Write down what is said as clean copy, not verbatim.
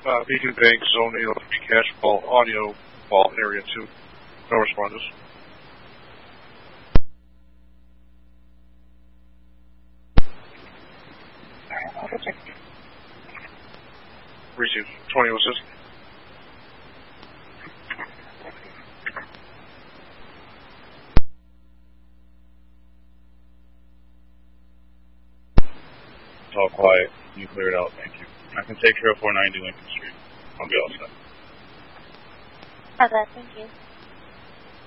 Beacon Bank, Zone 803, cash ball, audio ball, area 2. No responders. Received. 20 assist. It's all quiet. You clear it out. Thank you. I can take care of 490 Lincoln Street. I'll be all set. Okay, thank you.